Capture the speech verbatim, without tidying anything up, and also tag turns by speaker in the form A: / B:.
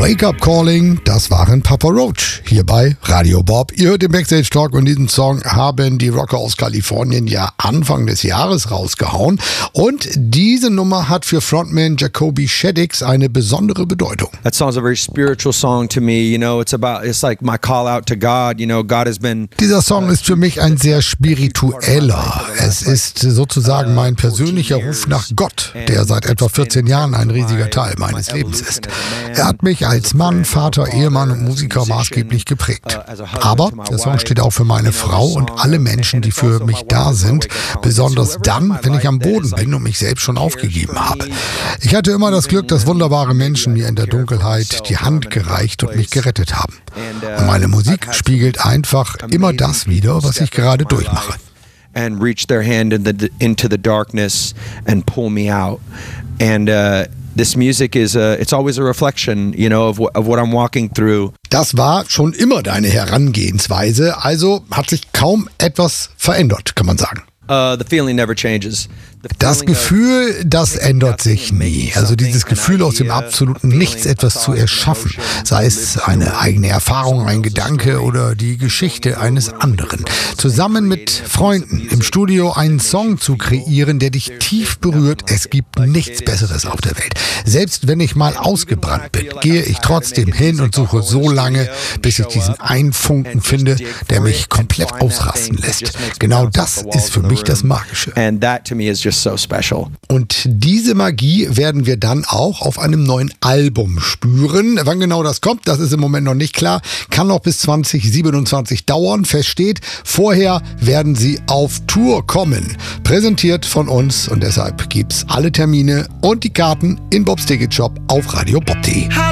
A: Wake Up Calling, das waren Papa Roach hier bei Radio Bob. Ihr hört den Backstage Talk und diesen Song haben die Rocker aus Kalifornien ja Anfang des Jahres rausgehauen. Und diese Nummer hat für Frontman Jacoby Shaddix eine besondere Bedeutung.
B: That song's a very spiritual song to me, you know, it's about, it's like my call out to God, you know, God has been...
A: Dieser Song ist für mich ein sehr spiritueller. Es ist sozusagen mein persönlicher Ruf nach Gott, der seit etwa vierzehn Jahren ein riesiger Teil meines Lebens ist. Er hat mich als Mann, Vater, Ehemann und Musiker maßgeblich geprägt. Aber der Song steht auch für meine Frau und alle Menschen, die für mich da sind, besonders dann, wenn ich am Boden bin und mich selbst schon aufgegeben habe. Ich hatte immer das Glück, dass wunderbare Menschen mir in der Dunkelheit die Hand gereicht und mich gerettet haben. Und meine Musik spiegelt einfach immer das wider, was ich gerade durchmache.
B: And reach their hand in the, into the darkness and pull me out. And uh, this music is a, it's always a reflection, you know, of, of what I'm walking through.
A: Das war schon immer deine Herangehensweise, also hat sich kaum etwas verändert, kann man sagen.
B: Uh, the feeling never changes.
A: Das Gefühl, das ändert sich nie. Also dieses Gefühl aus dem absoluten Nichts etwas zu erschaffen, sei es eine eigene Erfahrung, ein Gedanke oder die Geschichte eines anderen. Zusammen mit Freunden im Studio einen Song zu kreieren, der dich tief berührt, es gibt nichts Besseres auf der Welt. Selbst wenn ich mal ausgebrannt bin, gehe ich trotzdem hin und suche so lange, bis ich diesen einen Funken finde, der mich komplett ausrasten lässt. Genau das ist für mich das Magische.
B: So special.
A: Und diese Magie werden wir dann auch auf einem neuen Album spüren. Wann genau das kommt, das ist im Moment noch nicht klar. Kann noch bis zwanzig siebenundzwanzig dauern. Fest steht, vorher werden sie auf Tour kommen. Präsentiert von uns und deshalb gibt's alle Termine und die Karten in Bobs Ticket Shop auf radio bob punkt de.